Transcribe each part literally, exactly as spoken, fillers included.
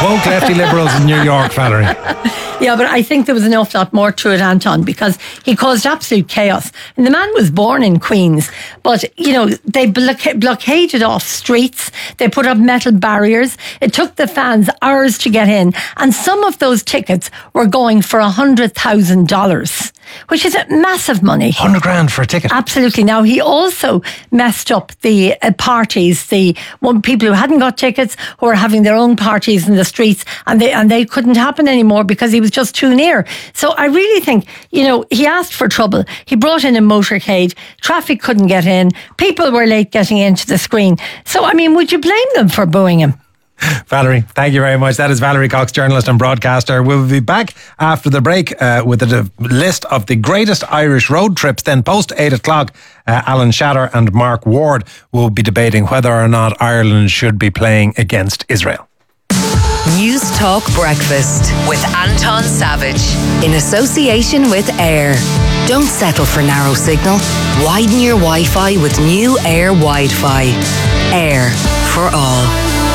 woke lefty liberals in New York, Valerie. Yeah, but I think there was an awful lot more to it, Anton, because he caused absolute chaos. And the man was born in Queens, but, you know, they block- blockaded off streets. They put up metal barriers. It took the fans hours to get in. And some of those tickets were going for one hundred thousand dollars, which is massive money. one hundred grand for a ticket. Absolutely. Now, he also messed up the uh, parties, the one people who hadn't got tickets, who were having their own parties in the streets, and they and they couldn't happen anymore because he was just too near. So I really think, you know, he asked for trouble. He brought in a motorcade. Traffic couldn't get in. People were late getting into the screen. So, I mean, would you blame them for booing him? Valerie, thank you very much. That is Valerie Cox, journalist and broadcaster. We'll be back after the break uh, with a list of the greatest Irish road trips. Then post eight o'clock, uh, Alan Shatter and Mark Ward will be debating whether or not Ireland should be playing against Israel. News Talk Breakfast with Anton Savage in association with Air. Don't settle for narrow signal. Widen your Wi-Fi with new Air Wi-Fi. Air for all.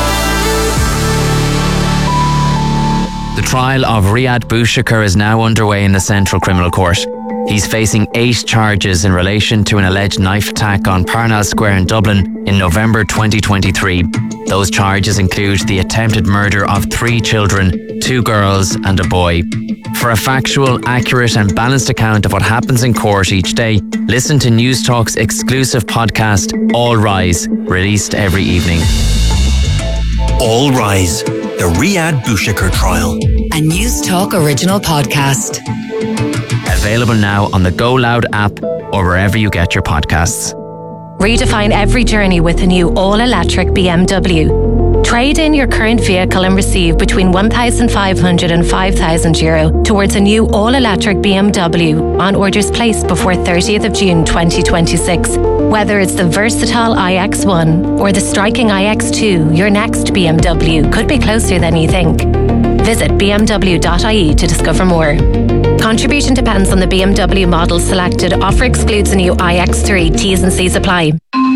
The trial of Riyad Bouchakir is now underway in the Central Criminal Court. He's facing eight charges in relation to an alleged knife attack on Parnell Square in Dublin in November twenty twenty-three. Those charges include the attempted murder of three children, two girls and a boy. For a factual, accurate and balanced account of what happens in court each day, listen to News Talk's exclusive podcast, All Rise, released every evening. All Rise, the Riyad Bouchakir trial. A News Talk original podcast. Available now on the Go Loud app or wherever you get your podcasts. Redefine every journey with a new all-electric B M W. Trade in your current vehicle and receive between one thousand five hundred and five thousand euro towards a new all-electric B M W on orders placed before thirtieth of June twenty twenty-six. Whether it's the versatile i X one or the striking i X two, your next B M W could be closer than you think. Visit b m w dot i e to discover more. Contribution depends on the B M W model selected. Offer excludes the new i X three. T's and C's apply.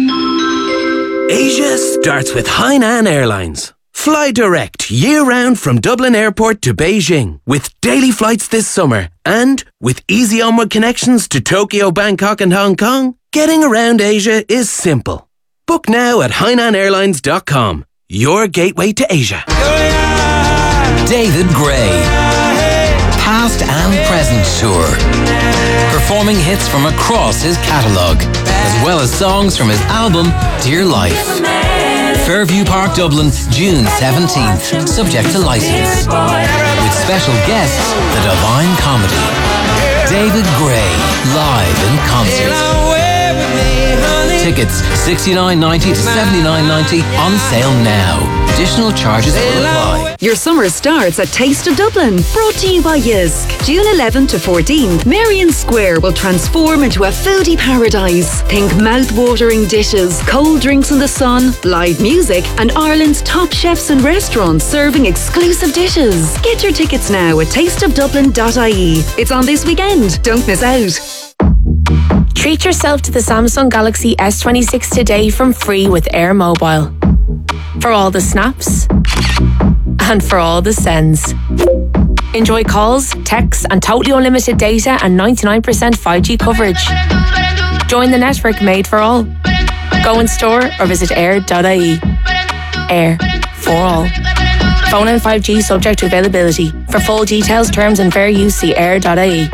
Asia starts with Hainan Airlines. Fly direct year-round from Dublin Airport to Beijing with daily flights this summer. And with easy onward connections to Tokyo, Bangkok and Hong Kong, getting around Asia is simple. Book now at hainan airlines dot com. Your gateway to Asia. David Gray. Past and present tour. Performing hits from across his catalogue, as well as songs from his album Dear Life. Fairview Park, Dublin, June seventeenth, subject to licence. With special guests, The Divine Comedy. David Gray, live in concert. Tickets sixty-nine ninety to seventy-nine ninety, on sale now. Additional charges will apply. Your summer starts at Taste of Dublin, brought to you by Jysk. June eleventh to fourteenth, Marion Square will transform into a foodie paradise. Think mouth-watering dishes, cold drinks in the sun, live music, and Ireland's top chefs and restaurants serving exclusive dishes. Get your tickets now at taste of dublin dot I E. It's on this weekend. Don't miss out. Treat yourself to the Samsung Galaxy S twenty-six today from free with Air Mobile. For all the snaps and for all the sends. Enjoy calls, texts and totally unlimited data and ninety-nine percent five G coverage. Join the network made for all. Go in store or visit air dot I E. Air for all. Phone and five G subject to availability. For full details, terms and fair use, see air dot I E.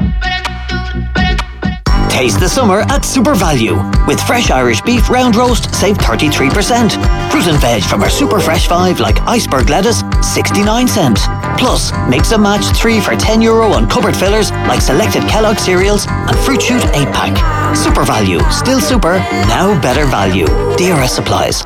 Taste the summer at Super Value. With fresh Irish beef round roast, save thirty-three percent. Fruit and veg from our super fresh five like iceberg lettuce, sixty-nine cents. Plus, mix and match three for ten euro on cupboard fillers like selected Kellogg cereals and Fruit Shoot eight pack. Super Value. Still super, now better value. D R S supplies.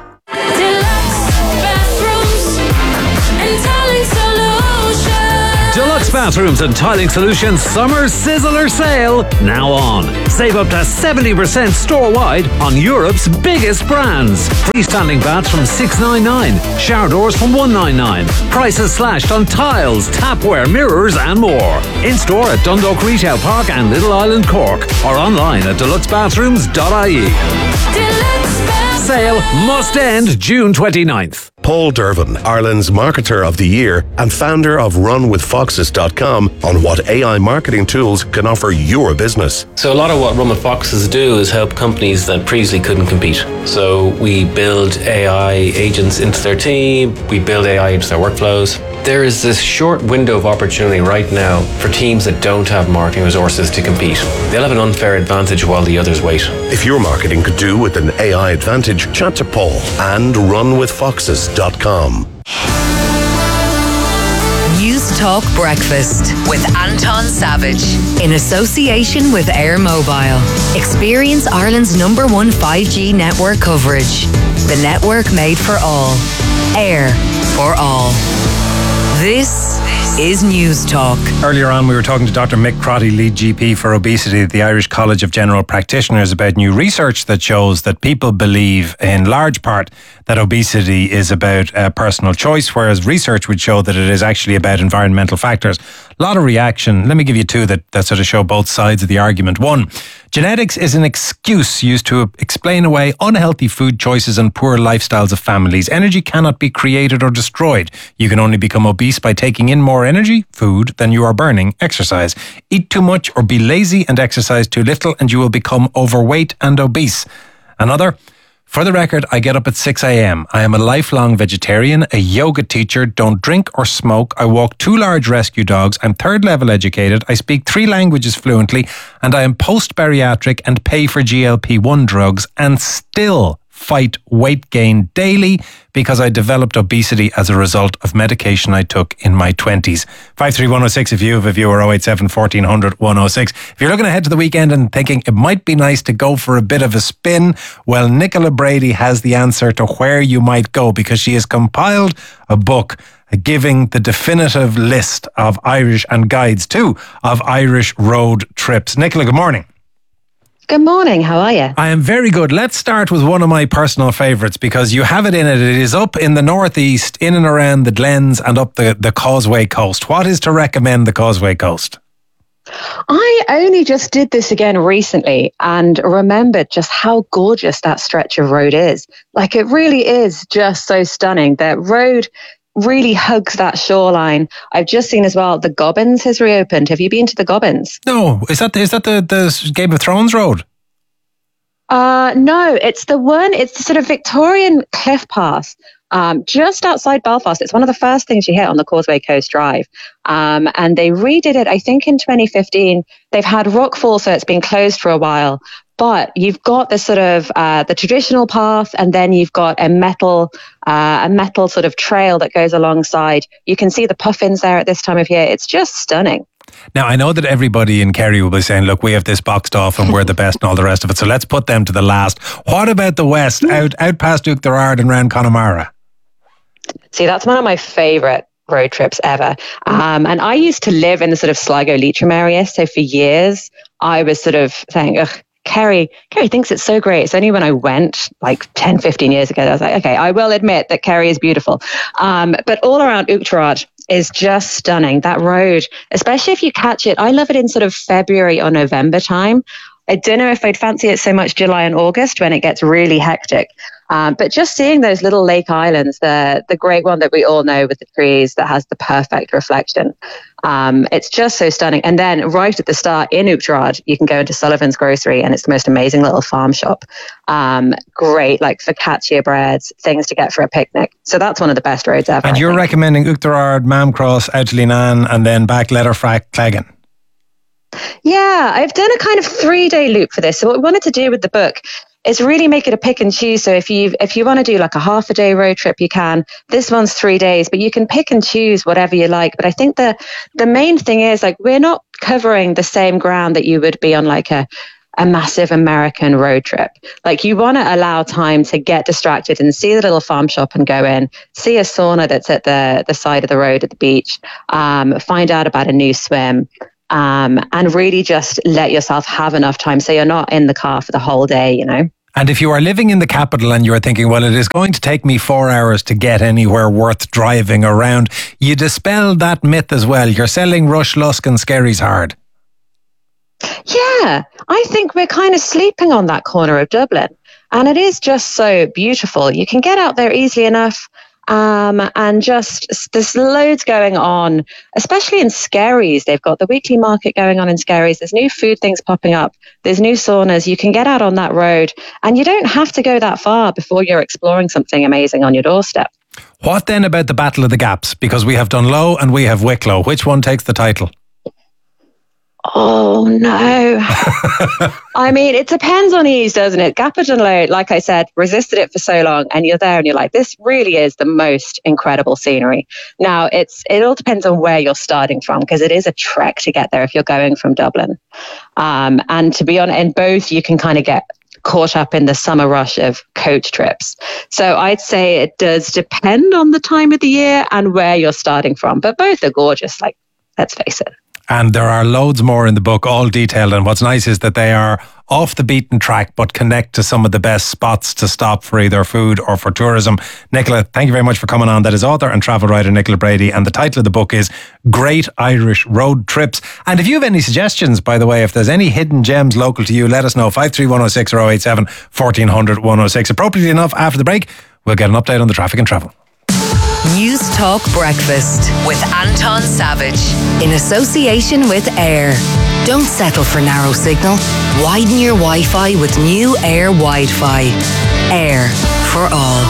Deluxe Bathrooms and Tiling Solutions Summer Sizzler Sale now on. Save up to seventy percent store-wide on Europe's biggest brands. Freestanding baths from six ninety-nine, shower doors from one ninety-nine. Prices slashed on tiles, tapware, mirrors and more. In-store at Dundalk Retail Park and Little Island Cork or online at deluxe bathrooms dot I E. Sale must end June twenty-ninth. Paul Dervin, Ireland's Marketer of the Year and founder of run with foxes dot com, on what A I marketing tools can offer your business. So a lot of what Run with Foxes do is help companies that previously couldn't compete. So we build A I agents into their team, we build A I into their workflows. There is this short window of opportunity right now for teams that don't have marketing resources to compete. They'll have an unfair advantage while the others wait. If your marketing could do with an A I advantage, chat to Paul and run with foxes dot com. News Talk Breakfast with Anton Savage in association with Air Mobile. Experience Ireland's number one five G network coverage. The network made for all. Air for all. This is News Talk. Earlier on, we were talking to Doctor Mick Crotty, lead G P for obesity at the Irish College of General Practitioners, about new research that shows that people believe in large part that obesity is about uh, personal choice, whereas research would show that it is actually about environmental factors. A lot of reaction. Let me give you two that, that sort of show both sides of the argument. One, genetics is an excuse used to explain away unhealthy food choices and poor lifestyles of families. Energy cannot be created or destroyed. You can only become obese by taking in more energy, food, than you are burning, exercise. Eat too much or be lazy and exercise too little and you will become overweight and obese. Another, for the record, I get up at six a.m. I am a lifelong vegetarian, a yoga teacher, don't drink or smoke. I walk two large rescue dogs. I'm third level educated. I speak three languages fluently and I am post-bariatric and pay for G L P one drugs and still fight weight gain daily because I developed obesity as a result of medication I took in my twenties. five three one oh six if you have a viewer, oh eight seven, fourteen hundred, one oh six. If you're looking ahead to the weekend and thinking it might be nice to go for a bit of a spin, well, Nicola Brady has the answer to where you might go because she has compiled a book giving the definitive list of Irish and guides too of Irish road trips. Nicola, good morning. Good morning, how are you? I am very good. Let's start with one of my personal favourites because you have it in it. It is up in the northeast, in and around the Glens and up the, the Causeway Coast. What is to recommend the Causeway Coast? I only just did this again recently and remembered just how gorgeous that stretch of road is. Like, it really is just so stunning. That road really hugs that shoreline. I've just seen as well, the Gobbins has reopened. Have you been to the Gobbins? No. Is that is that the, the Game of Thrones road? Uh, no, it's the one, it's the sort of Victorian cliff pass, um, just outside Belfast. It's one of the first things you hit on the Causeway Coast Drive. Um, and they redid it, I think, in twenty fifteen. They've had rockfall, so it's been closed for a while. But you've got the sort of uh, the traditional path, and then you've got a metal, uh, a metal sort of trail that goes alongside. You can see the puffins there at this time of year. It's just stunning. Now, I know that everybody in Kerry will be saying, look, we have this boxed off and we're the best and all the rest of it. So let's put them to the last. What about the west, out out past Oughterard and round Connemara? See, that's one of my favourite road trips ever. Um, and I used to live in the sort of Sligo Leitrim area. So for years, I was sort of saying, ugh, Kerry, Kerry thinks it's so great. It's only when I went like ten, fifteen years ago that I was like, okay, I will admit that Kerry is beautiful. Um, but all around Oughterard is just stunning. That road, especially if you catch it, I love it in sort of February or November time. I don't know if I'd fancy it so much July and August when it gets really hectic. Um, but just seeing those little lake islands, the the great one that we all know with the trees that has the perfect reflection. Um, it's just so stunning. And then right at the start in Oughterard, you can go into Sullivan's Grocery and it's the most amazing little farm shop. Um, great, like focaccia breads, things to get for a picnic. So that's one of the best roads ever. And you're recommending Oughterard, Mamcross, out to Linan and then back Letterfrack, Cleggan. Yeah, I've done a kind of three-day loop for this. So what we wanted to do with the book is really make it a pick and choose. So if you if you want to do like a half a day road trip, you can. This one's three days, but you can pick and choose whatever you like. But I think the the main thing is, like, we're not covering the same ground that you would be on like a a massive American road trip. Like, you want to allow time to get distracted and see the little farm shop and go in, see a sauna that's at the the side of the road at the beach, um, find out about a new swim. Um, and really just let yourself have enough time so you're not in the car for the whole day, you know. And if you are living in the capital and you're thinking, well, it is going to take me four hours to get anywhere worth driving around, you dispel that myth as well. You're selling Rush, Lusk and Skerries hard. Yeah, I think we're kind of sleeping on that corner of Dublin. And it is just so beautiful. You can get out there easily enough. Um, and just there's loads going on, especially in Skerries. They've got the weekly market going on in Skerries. There's new food things popping up. There's new saunas. You can get out on that road and you don't have to go that far before you're exploring something amazing on your doorstep. What then about the Battle of the Gaps? Because we have Dunlow and we have Wicklow. Which one takes the title? Oh, no. I mean, it depends on ease, doesn't it? Gap of Dunlow, like I said, resisted it for so long, and you're there and you're like, this really is the most incredible scenery. Now, it's it all depends on where you're starting from, because it is a trek to get there if you're going from Dublin. Um, and to be honest, in both, you can kind of get caught up in the summer rush of coach trips. So I'd say it does depend on the time of the year and where you're starting from, but both are gorgeous, like, let's face it. And there are loads more in the book, all detailed. And what's nice is that they are off the beaten track, but connect to some of the best spots to stop for either food or for tourism. Nicola, thank you very much for coming on. That is author and travel writer Nicola Brady. And the title of the book is Great Irish Road Trips. And if you have any suggestions, by the way, if there's any hidden gems local to you, let us know. five three one oh six or oh eight seven, fourteen hundred, one oh six. Appropriately enough, after the break, we'll get an update on the traffic and travel. News Talk Breakfast with Anton Savage in association with Air. Don't settle for narrow signal. Widen your Wi-Fi with new Air Wi-Fi. Air for all.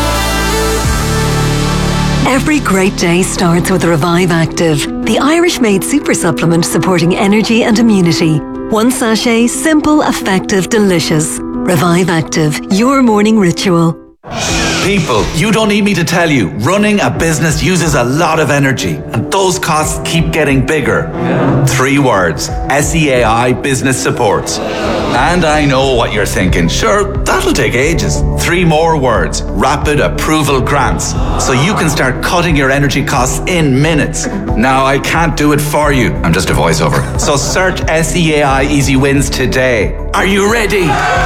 Every great day starts with Revive Active, the Irish-made super supplement supporting energy and immunity. One sachet, simple, effective, delicious. Revive Active, your morning ritual. People, you don't need me to tell you, running a business uses a lot of energy, and those costs keep getting bigger. Yeah. Three words, S E A I Business Supports. And I know what you're thinking, sure, that'll take ages. Three more words, Rapid Approval Grants, so you can start cutting your energy costs in minutes. Now, I can't do it for you, I'm just a voiceover. So search S E A I Easy Wins today. Are you ready?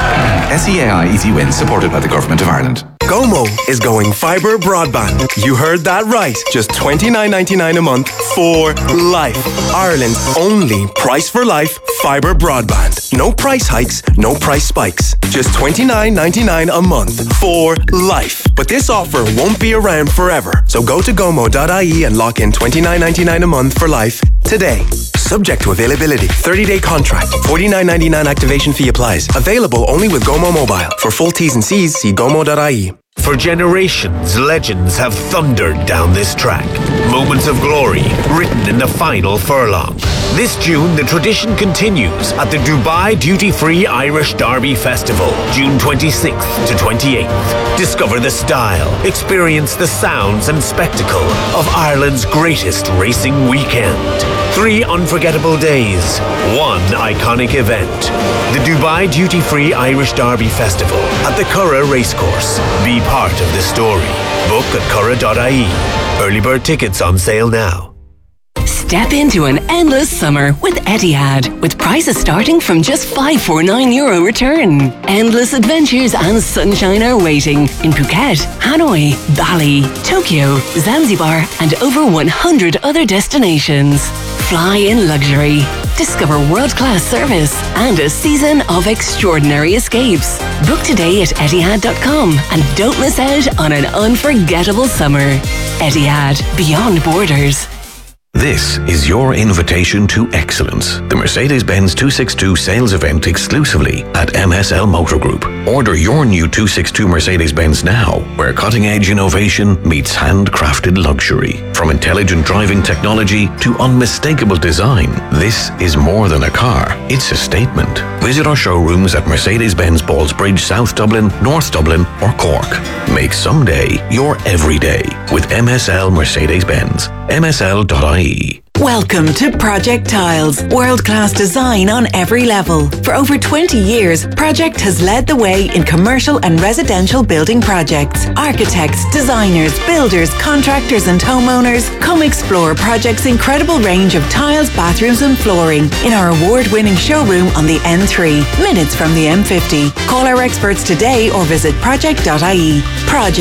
S E A I Easy Wins, supported by the Government of Ireland. Gomo is going fibre broadband. You heard that right. Just twenty-nine ninety-nine a month for life. Ireland's only price for life fibre broadband. No price hikes, no price spikes. Just twenty-nine ninety-nine a month for life. But this offer won't be around forever. So go to gomo dot I E and lock in twenty-nine ninety-nine a month for life today. Subject to availability. thirty-day contract. forty-nine ninety-nine activation fee applies. Available only with Gomo Mobile. For full T's and C's, see gomo dot I E. For generations, legends have thundered down this track. Moments of glory written in the final furlong. This June, the tradition continues at the Dubai Duty Free Irish Derby Festival, June twenty-sixth to twenty-eighth. Discover the style, experience the sounds and spectacle of Ireland's greatest racing weekend. Three unforgettable days, one iconic event. The Dubai Duty Free Irish Derby Festival at the Curragh Racecourse. Be part of the story. Book at curragh dot I E. Early bird tickets on sale now. Step into an endless summer with Etihad, with prices starting from just five forty-nine euro return. Endless adventures and sunshine are waiting in Phuket, Hanoi, Bali, Tokyo, Zanzibar, and over one hundred other destinations. Fly in luxury. Discover world-class service and a season of extraordinary escapes. Book today at Etihad dot com and don't miss out on an unforgettable summer. Etihad, beyond borders. This is your invitation to excellence. The Mercedes-Benz two sixty-two sales event exclusively at M S L Motor Group. Order your new two sixty-two Mercedes-Benz now, where cutting-edge innovation meets handcrafted luxury. From intelligent driving technology to unmistakable design, this is more than a car. It's a statement. Visit our showrooms at Mercedes-Benz Ballsbridge, South Dublin, North Dublin or Cork. Make someday your everyday with M S L Mercedes-Benz. M S L dot I E. Welcome to Project Tiles, world-class design on every level. For over twenty years, Project has led the way in commercial and residential building projects. Architects, designers, builders, contractors and homeowners, come explore Project's incredible range of tiles, bathrooms and flooring in our award-winning showroom on the N three, minutes from the M fifty. Call our experts today or visit project dot I E. Project.